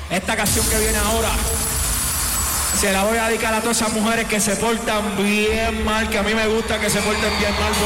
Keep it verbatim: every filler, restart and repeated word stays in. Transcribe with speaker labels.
Speaker 1: Esta canción que viene ahora se la voy a dedicar a todas esas mujeres que se portan bien mal, que a mí me gusta que se porten bien mal.